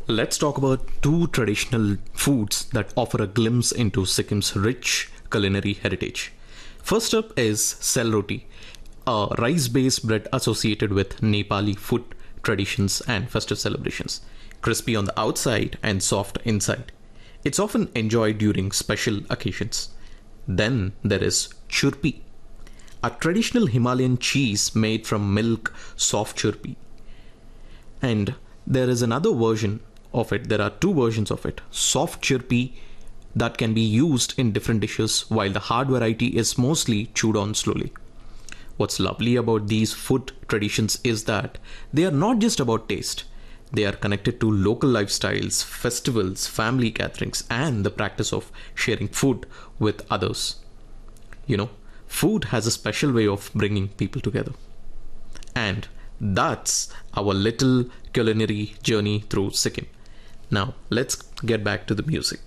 Let's talk about two traditional foods that offer a glimpse into Sikkim's rich culinary heritage. First up is sel roti, a rice based bread associated with Nepali food traditions and festive celebrations. Crispy on the outside and soft inside. It's often enjoyed during special occasions. Then there is churpi, a traditional Himalayan cheese made from milk, soft churpi. And there is another version of it. There are two versions of it. Soft chirpy that can be used in different dishes, while the hard variety is mostly chewed on slowly. What's lovely about these food traditions is that they are not just about taste. They are connected to local lifestyles, festivals, family gatherings, and the practice of sharing food with others. You know, food has a special way of bringing people together. And that's our little culinary journey through Sikkim. Now, let's get back to the music.